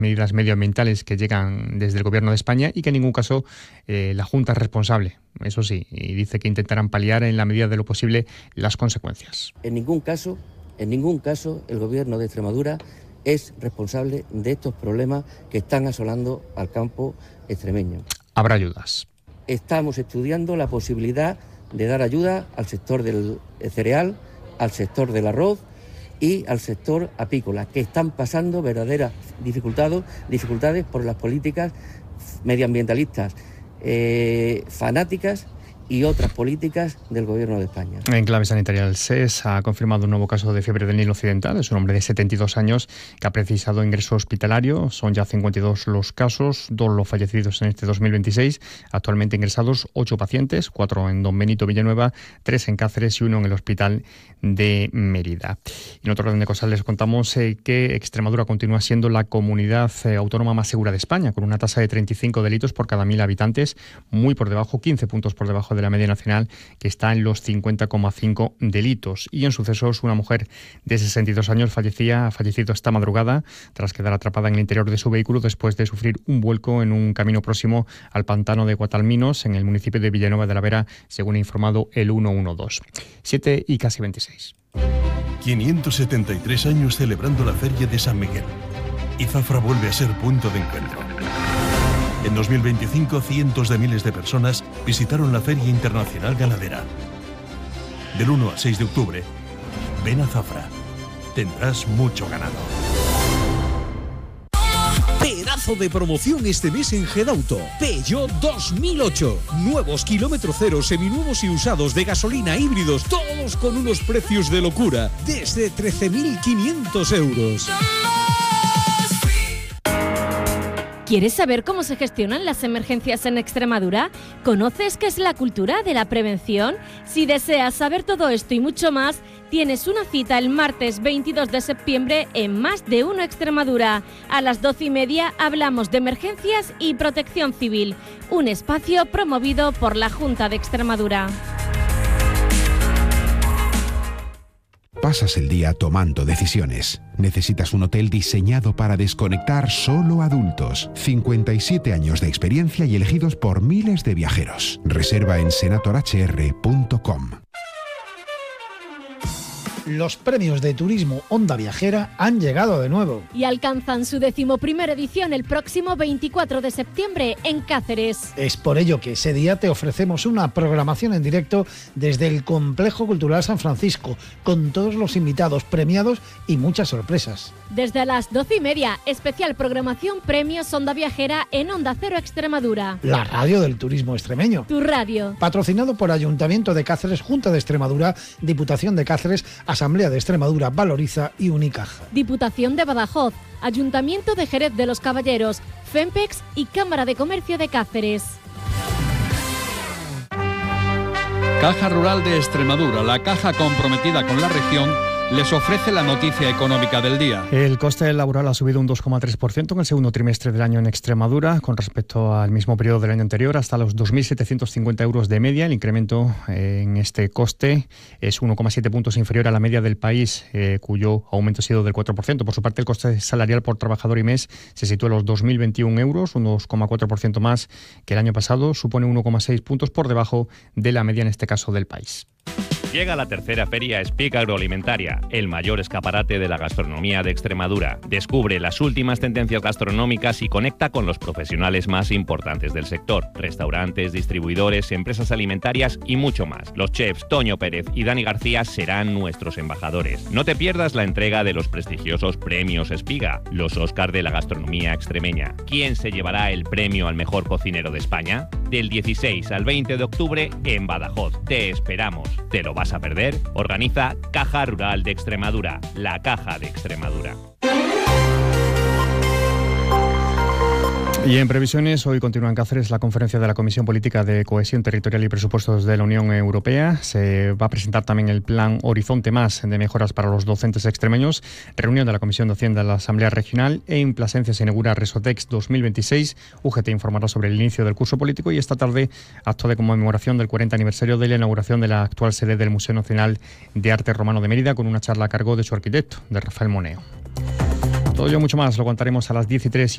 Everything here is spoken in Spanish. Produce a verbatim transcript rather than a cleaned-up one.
medidas medioambientales que llegan desde el Gobierno de España y que en ningún caso eh, la Junta es responsable. Eso sí, y dice que intentarán paliar en la medida de lo posible las consecuencias. En ningún caso, en ningún caso el Gobierno de Extremadura es responsable de estos problemas que están asolando al campo extremeño. Habrá ayudas. Estamos estudiando la posibilidad de dar ayuda al sector del cereal, al sector del arroz y al sector apícola, que están pasando verdaderas dificultades, dificultades por las políticas medioambientalistas eh, fanáticas y otras políticas del Gobierno de España. En clave sanitaria, el S E S ha confirmado un nuevo caso de fiebre del Nilo Occidental. Es un hombre de setenta y dos años que ha precisado ingreso hospitalario. Son ya cincuenta y dos los casos, dos los fallecidos en este dos mil veintiséis. Actualmente ingresados ocho pacientes, cuatro en Don Benito Villanueva, tres en Cáceres y uno en el Hospital de Mérida. Y en otro orden de cosas les contamos eh, que Extremadura continúa siendo la comunidad eh, autónoma más segura de España, con una tasa de treinta y cinco delitos por cada mil habitantes, muy por debajo, quince puntos por debajo de la media nacional, que está en los cincuenta coma cinco delitos. Y en sucesos, una mujer de sesenta y dos años fallecía, ha fallecido esta madrugada tras quedar atrapada en el interior de su vehículo después de sufrir un vuelco en un camino próximo al pantano de Guatalminos, en el municipio de Villanueva de la Vera, según ha informado el ciento doce. siete y casi veintiséis. quinientos setenta y tres años celebrando la Feria de San Miguel. Y Zafra vuelve a ser punto de encuentro. En dos mil veinticinco, cientos de miles de personas visitaron la Feria Internacional Ganadera. Del uno al seis de octubre, ven a Zafra. Tendrás mucho ganado. Pedazo de promoción este mes en Gedauto. Peugeot dos mil ocho. Nuevos kilómetro cero, seminuevos y usados de gasolina, híbridos, todos con unos precios de locura. Desde trece mil quinientos euros. ¿Quieres saber cómo se gestionan las emergencias en Extremadura? ¿Conoces qué es la cultura de la prevención? Si deseas saber todo esto y mucho más, tienes una cita el martes veintidós de septiembre en Más de Uno Extremadura. A las doce y media hablamos de emergencias y protección civil, un espacio promovido por la Junta de Extremadura. Pasas el día tomando decisiones. Necesitas un hotel diseñado para desconectar solo adultos. cincuenta y siete años de experiencia y elegidos por miles de viajeros. Reserva en senator h r punto com. Los premios de turismo Onda Viajera han llegado de nuevo. Y alcanzan su decimoprimera edición el próximo veinticuatro de septiembre en Cáceres. Es por ello que ese día te ofrecemos una programación en directo desde el Complejo Cultural San Francisco, con todos los invitados premiados y muchas sorpresas. Desde las doce y media, especial programación Premios Onda Viajera en Onda Cero Extremadura. La radio del turismo extremeño. Tu radio. Patrocinado por Ayuntamiento de Cáceres, Junta de Extremadura, Diputación de Cáceres, Asamblea de Extremadura, Valoriza y Unicaja. Diputación de Badajoz, Ayuntamiento de Jerez de los Caballeros, FEMPEX y Cámara de Comercio de Cáceres. Caja Rural de Extremadura, la caja comprometida con la región, les ofrece la noticia económica del día. El coste laboral ha subido un dos coma tres por ciento en el segundo trimestre del año en Extremadura con respecto al mismo periodo del año anterior, hasta los dos mil setecientos cincuenta euros de media. El incremento en este coste es uno coma siete puntos inferior a la media del país, eh, cuyo aumento ha sido del cuatro por ciento. Por su parte, el coste salarial por trabajador y mes se sitúa en los dos mil veintiún euros, un dos coma cuatro por ciento más que el año pasado. Supone uno coma seis puntos por debajo de la media, en este caso, del país. Llega la tercera feria Speak Agroalimentaria, el mayor escaparate de la gastronomía de Extremadura. Descubre las últimas tendencias gastronómicas y conecta con los profesionales más importantes del sector. Restaurantes, distribuidores, empresas alimentarias y mucho más. Los chefs Toño Pérez y Dani García serán nuestros embajadores. No te pierdas la entrega de los prestigiosos premios Espiga, los Óscar de la gastronomía extremeña. ¿Quién se llevará el premio al mejor cocinero de España? Del dieciséis al veinte de octubre en Badajoz. Te esperamos. ¿Te lo vas a perder? Organiza Caja Rural de Extremadura, la Caja de Extremadura. Y en previsiones, hoy continúa en Cáceres la conferencia de la Comisión Política de Cohesión Territorial y Presupuestos de la Unión Europea. Se va a presentar también el plan Horizonte Más de mejoras para los docentes extremeños. Reunión de la Comisión de Hacienda de la Asamblea Regional. En Plasencia se inaugura Resotex dos mil veintiséis. U G T informará sobre el inicio del curso político y esta tarde acto de conmemoración del cuarenta aniversario de la inauguración de la actual sede del Museo Nacional de Arte Romano de Mérida, con una charla a cargo de su arquitecto, de Rafael Moneo. Todo ello mucho más lo contaremos a las diez y tres.